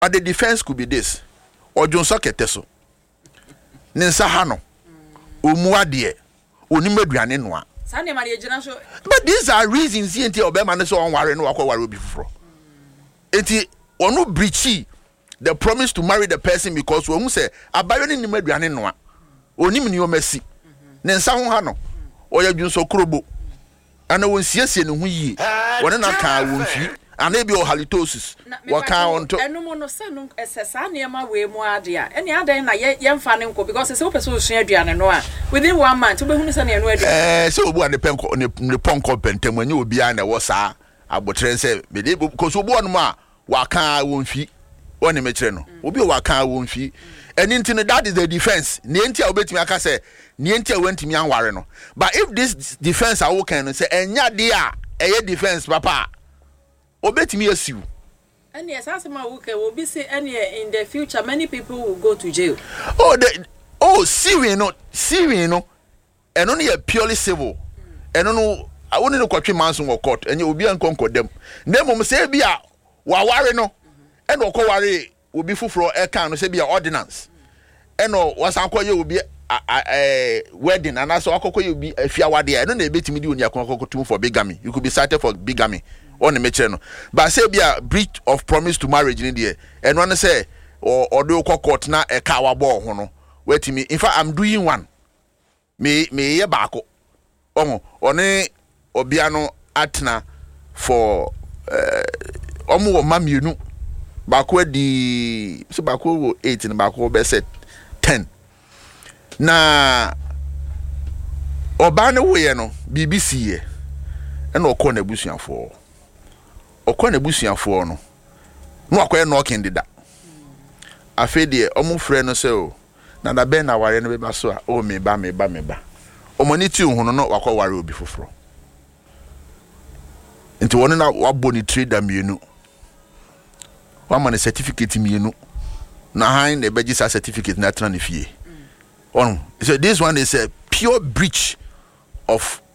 But the defense could be this. Or John Soketeso. Nensa hano. Umuadie. Unimeduane noa. But these are reasons here until Obama so on worry no akwa worry before. Enti onu breachy the promise to marry the person because when say abayo ni meduane noa. Onim ni o mercy. Nensa ho hano. Oya Junso Krobo. Ana won siesie ne ho yi. Wona na ka won fi. Ana bi o halitosis. Waka on to. Enu no se no esesa niema we mu ade a. Eni adan na ye mfa ne nko because se opeso osua aduane no a within 1 month we hunu se na enu aduane. Se obu an penko ne ponko pentem anya obi an na wo sa abotre se be dey because obu on ma waka won fi. Woni me kire no. Obi waka won fi. And into that is the defense. Nienti a obetimi aka say nienti a wentimi anware no. But if this defense are working say enya de a eye defense papa obetimi asiu. And yes, as my worker will be say any in the future many people will go to jail. Siri no. And only a purely civil. And no I won't know kwatwe manso wo court and you will be unconquer them. Nemo say bia wa ware no. And wo ko ware will be for a can say be an ordinance. And no was uncle you will be a wedding and also akoko you be a fiawade. I don't know betimi di onya konkokotum for bigamy. You could be cited for bigamy on the mecheno. But say be a breach of promise to marriage in there. And when I say or do court na a kawa ball hono. Wait to me. In fact I'm doing one. Me ye bako. One obiano atna for omo mami you know. Bako di so bako 8 and bako be set 10. Na obane we no BBC ye and okọ na busuafo okọ na busuafo no no akoye no okindida afi de omo frɛ no sɛ o na da ben na ware no be ba so a o me ba omoni ti hu no wakɔ ware obi foforo nti woni na wabɔ ni trader mienu wa man certificate mienu na han na be gisa certificate na tran ne fie. So this one is a pure breach of